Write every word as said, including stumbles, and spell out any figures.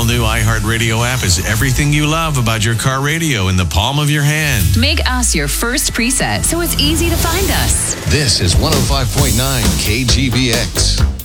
all-new iHeartRadio app is everything you love about your car radio in the palm of your hand. Make us your first preset so it's easy to find us. This is one oh five point nine K G B X.